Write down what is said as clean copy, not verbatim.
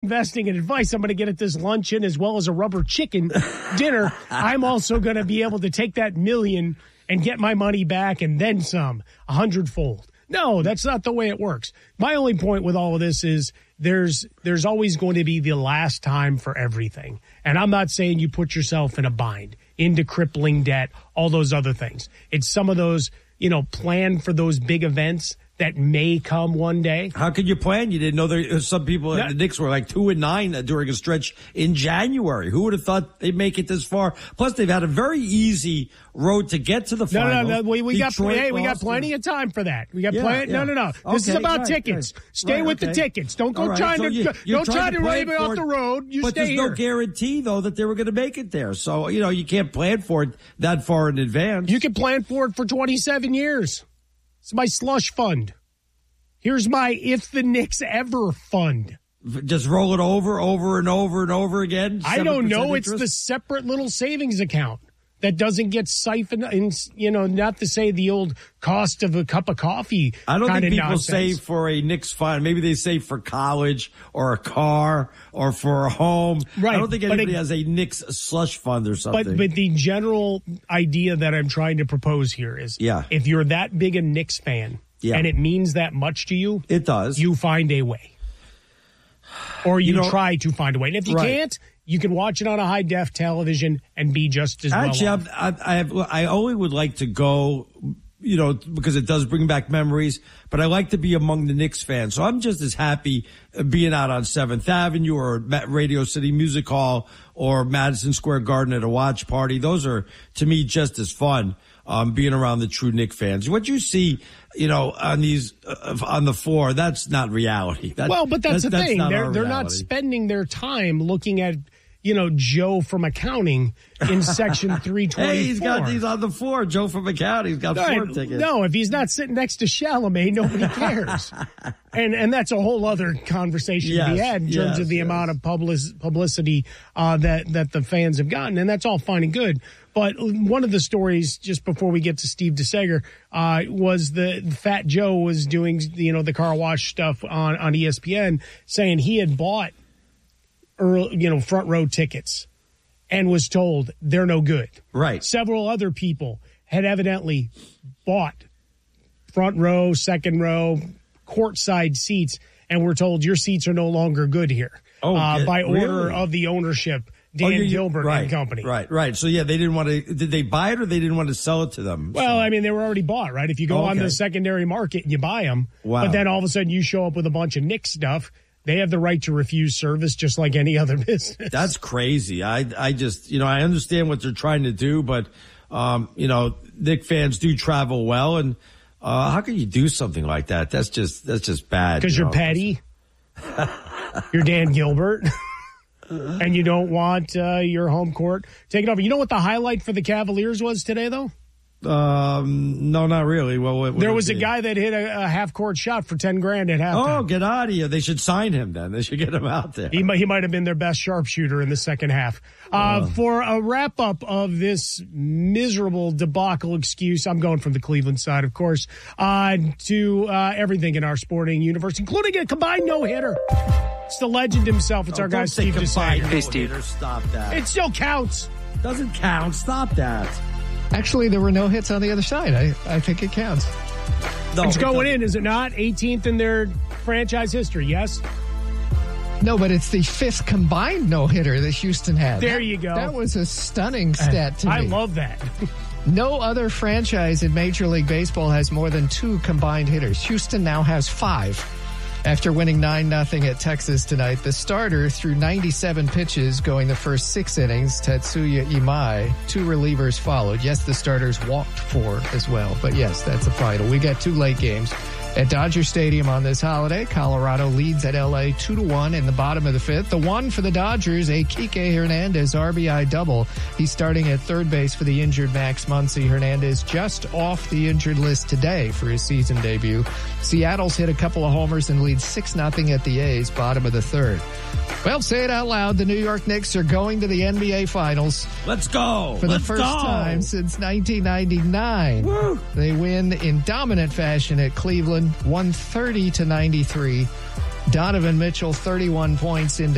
investing in advice. I'm going to get at this luncheon as well as a rubber chicken dinner. I'm also going to be able to take that $1 million and get my money back and then some, 100-fold. No, that's not the way it works. My only point with all of this is there's always going to be the last time for everything. And I'm not saying you put yourself in a bind, into crippling debt, all those other things. It's some of those, plan for those big events that may come one day. How could you plan? You didn't know there some people the Knicks were like 2-9 during a stretch in January. Who would have thought they'd make it this far? Plus, they've had a very easy road to get to the finals. No. We got plenty of time for that. We got plenty. Yeah. No. This is about tickets. Right. Stay with the tickets. Don't go trying to run me off the road. But stay there's here. no guarantee though that they were going to make it there. So you can't plan for it that far in advance. You can plan for it for 27 years. It's my slush fund. Here's my if the Knicks ever fund. Just roll it over and over again? I don't know. Interest? It's the separate little savings account that doesn't get siphoned in, not to say the old cost of a cup of coffee. I don't think people nonsense. save for a Knicks fund. Maybe they save for college or a car or for a home. Right. I don't think anybody has a Knicks slush fund or something. But the general idea that I'm trying to propose here is if you're that big a Knicks fan and it means that much to you, it does. You find a way. Or you try to find a way. And if you can't, you can watch it on a high-def television and be just as well. Actually, I only would like to go, because it does bring back memories, but I like to be among the Knicks fans. So I'm just as happy being out on 7th Avenue or Radio City Music Hall or Madison Square Garden at a watch party. Those are, to me, just as fun. Being around the true Knicks fans. What you see, on these, on the floor, that's not reality. But that's the thing. They're not spending their time looking at, Joe from accounting in section 324. Hey, he's got these on the floor. Joe from accounting. He's got 4 tickets. No, if he's not sitting next to Chalamet, nobody cares. and that's a whole other conversation to be had in terms of the amount of publicity that the fans have gotten. And that's all fine and good. But one of the stories, just before we get to Steve DeSager, was the Fat Joe was doing, the car wash stuff on ESPN, saying he had bought front row tickets and was told they're no good. Right. Several other people had evidently bought front row, second row, courtside seats and were told your seats are no longer good here. By order of the ownership. Dan Gilbert and company. Right. So, they didn't want to – did they buy it or they didn't want to sell it to them? Well, they were already bought, right? If you go on the secondary market and you buy them, but then all of a sudden you show up with a bunch of Knicks stuff, they have the right to refuse service just like any other business. That's crazy. I just – I understand what they're trying to do, but, Knicks fans do travel well. And how can you do something like that? That's just bad. Because you're petty. You're Dan Gilbert. And you don't want your home court taken over. You know what the highlight for the Cavaliers was today, though? No, not really. Well, there was a guy that hit a half-court shot for $10,000 at halftime. Oh, get out of here! They should sign him. Then they should get him out there. He might have been their best sharpshooter in the second half. For a wrap-up of this miserable debacle excuse, I'm going from the Cleveland side, of course, to everything in our sporting universe, including a combined no-hitter. It's the legend himself. It's our guy, Steve DeSager. Hey, Steve. Stop that. It still counts. Doesn't count. Stop that. Actually, there were no hits on the other side. I think it counts. No, it's going in, is it not? 18th in their franchise history, yes? No, but it's the 5th combined no-hitter that Houston had. There you go. That was a stunning stat to me. I love that. No other franchise in Major League Baseball has more than 2 combined hitters. Houston now has 5. After winning 9-0 at Texas tonight, the starter threw 97 pitches going the first 6 innings, Tetsuya Imai. 2 relievers followed. Yes, the starters walked 4 as well, but yes, that's the final. We got 2 late games. At Dodger Stadium on this holiday, Colorado leads at L.A. 2-1 in the bottom of the 5th. The one for the Dodgers, a Kike Hernandez RBI double. He's starting at third base for the injured Max Muncy. Hernandez just off the injured list today for his season debut. Seattle's hit a couple of homers and leads 6-0 at the A's, bottom of the 3rd. Well, say it out loud. The New York Knicks are going to the NBA Finals. Let's go. For the first time since 1999. Woo. They win in dominant fashion at Cleveland, 130-93. Donovan Mitchell, 31 points into